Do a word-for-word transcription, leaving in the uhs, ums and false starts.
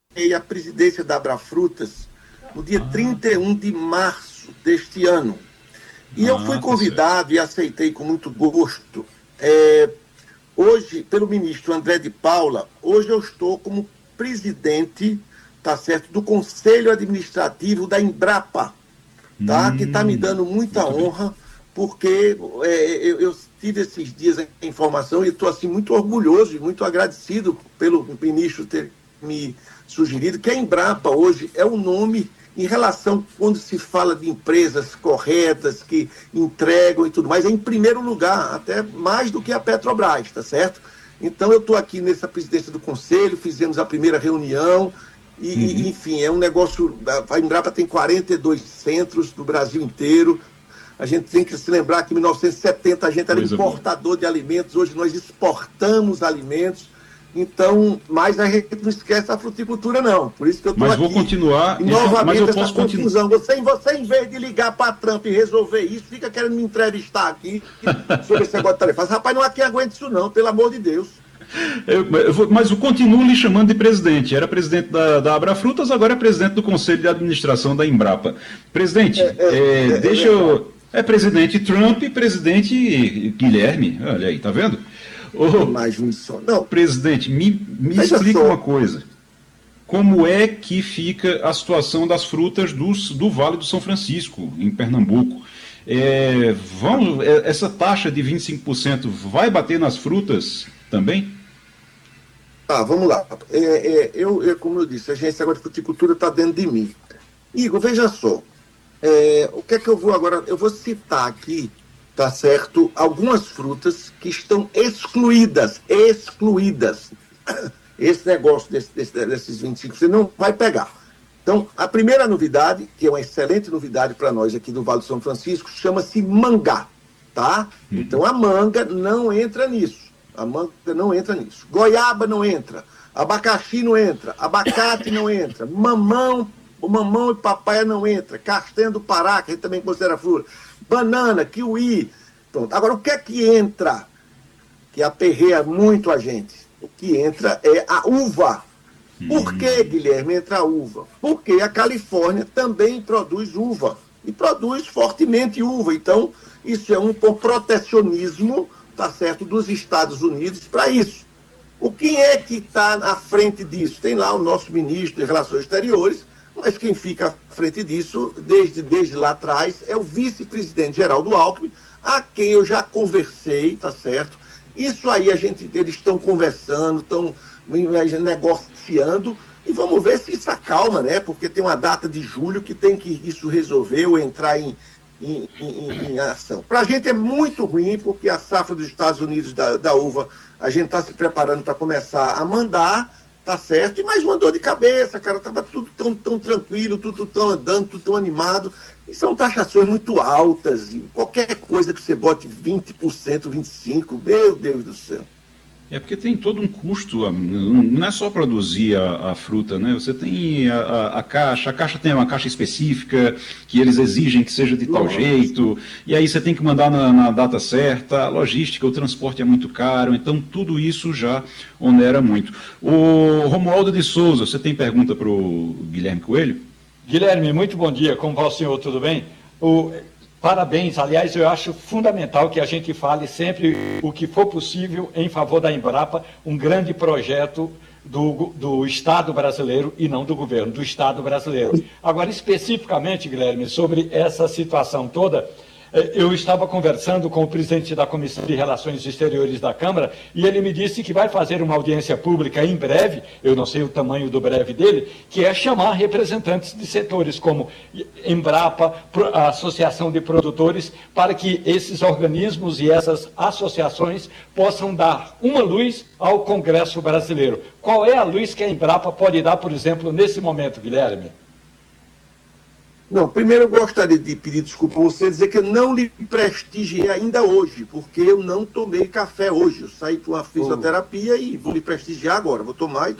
a presidência da Abrafrutas no dia trinta e um de março deste ano. E eu fui convidado e aceitei com muito gosto, é, hoje, pelo ministro André de Paula. Hoje eu estou como presidente, tá certo, do Conselho Administrativo da Embrapa, tá? Hum, que está me dando muita honra, porque é, eu, eu tive esses dias a informação e estou assim, muito orgulhoso e muito agradecido pelo ministro ter me sugerido que a Embrapa hoje é o nome em relação, quando se fala de empresas corretas, que entregam e tudo mais, é em primeiro lugar, até mais do que a Petrobras, tá certo? Então eu estou aqui nessa presidência do Conselho, fizemos a primeira reunião, e, uhum. e enfim, é um negócio, a Embrapa tem quarenta e dois centros no Brasil inteiro. A gente tem que se lembrar que em mil novecentos e setenta a gente era Coisa importador boa. de alimentos, hoje nós exportamos alimentos. Então, mas a gente não esquece a fruticultura, não. Por isso que eu estou aqui. Mas vou continuar. E novamente, mas eu essa posso confusão. Você, você, em vez de ligar para Trump e resolver isso, fica querendo me entrevistar aqui sobre esse negócio de tarefa. Rapaz, não há quem aguente isso, não, pelo amor de Deus. Eu, eu vou, mas eu continuo lhe chamando de presidente. Era presidente da, da Abrafrutas, agora é presidente do Conselho de Administração da Embrapa. Presidente, é, é, é, é, deixa é, eu. É presidente Trump e presidente Guilherme. Olha aí, tá vendo? Ô, mais um só. Não. Presidente, me, me explica só uma coisa. Como é que fica a situação das frutas do, do Vale do São Francisco, em Pernambuco? É, vão, essa taxa de vinte e cinco por cento vai bater nas frutas também? Tá, vamos lá. É, é, eu, eu, como eu disse, a agência agora de fruticultura está dentro de mim. Igor, veja só. É, o que é que eu vou agora... Eu vou citar aqui, tá certo, algumas frutas que estão excluídas, excluídas. Esse negócio desse, desse, desses vinte e cinco por cento não vai pegar. Então, a primeira novidade, que é uma excelente novidade para nós aqui do Vale do São Francisco, chama-se mangá, tá? Uhum. Então, a manga não entra nisso. A manga não entra nisso. Goiaba não entra. Abacaxi não entra. Abacate não entra. Mamão, o mamão e papaya não entra. Castanha do Pará, que a gente também considera fruta. Banana, kiwi. Pronto. Agora, o que é que entra? Que aperreia muito a gente. O que entra é a uva. Por que, Guilherme, entra a uva? Porque a Califórnia também produz uva. E produz fortemente uva. Então, isso é um protecionismo, tá certo, dos Estados Unidos para isso. O quem é que está à frente disso? Tem lá o nosso ministro de Relações Exteriores, mas quem fica à frente disso, desde, desde lá atrás, é o vice-presidente Geraldo Alckmin, a quem eu já conversei, tá certo? Isso aí, a gente, eles estão conversando, estão negociando, e vamos ver se isso acalma, né? Porque tem uma data de julho que tem que isso resolver ou entrar em, em, em, em ação. Para a gente é muito ruim, porque a safra dos Estados Unidos da, da uva, a gente está se preparando para começar a mandar, tá certo? E mais uma dor de cabeça, cara, estava tudo tão, tão tranquilo, tudo tão andando, tudo tão animado. E são taxações muito altas, e qualquer coisa que você bote vinte por cento, vinte e cinco por cento, meu Deus do céu. É porque tem todo um custo, não é só produzir a, a fruta, né? Você tem a, a, a caixa, a caixa tem uma caixa específica que eles exigem que seja de tal Nossa. jeito, e aí você tem que mandar na, na data certa, a logística, o transporte é muito caro, então tudo isso já onera muito. O Romualdo de Souza, você tem pergunta para o Guilherme Coelho? Guilherme, muito bom dia, como vai o senhor, tudo bem? O... Parabéns, aliás, eu acho fundamental que a gente fale sempre o que for possível em favor da Embrapa, um grande projeto do, do Estado brasileiro e não do governo, do Estado brasileiro. Agora, especificamente, Guilherme, sobre essa situação toda, eu estava conversando com o presidente da Comissão de Relações Exteriores da Câmara e ele me disse que vai fazer uma audiência pública em breve, eu não sei o tamanho do breve dele, que é chamar representantes de setores como Embrapa, a Associação de Produtores, para que esses organismos e essas associações possam dar uma luz ao Congresso brasileiro. Qual é a luz que a Embrapa pode dar, por exemplo, nesse momento, Guilherme? Não, primeiro eu gostaria de pedir desculpa a você, dizer que eu não lhe prestigiei ainda hoje, porque eu não tomei café hoje. Eu saí para uma fisioterapia e vou lhe prestigiar agora. Vou tomar e